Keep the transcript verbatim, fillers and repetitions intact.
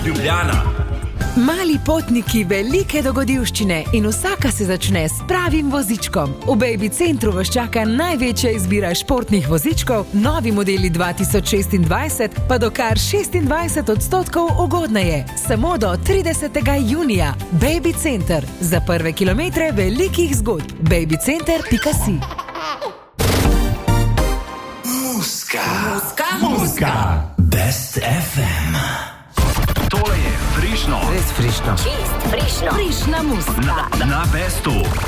Ljubljana. Mali potniki, velike dogodivščine in vsaka se začne s pravim vozičkom. V Baby Centru vas čaka največja izbira športnih vozičkov, novi modeli dva tisoč šestindvajset pa do kar šestindvajset odstotkov ugodneje. Samo do tridesetega junija. Baby Center. Za prve kilometre velikih zgodb. baby center pika si. Muska. Muska. Muska. Best ef em. Tole je frišno. Res frišno. Čist frišno. Frišna muska. Na, na Bestu.